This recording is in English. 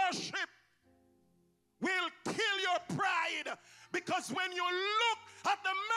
worship will kill your pride. Because when you look at the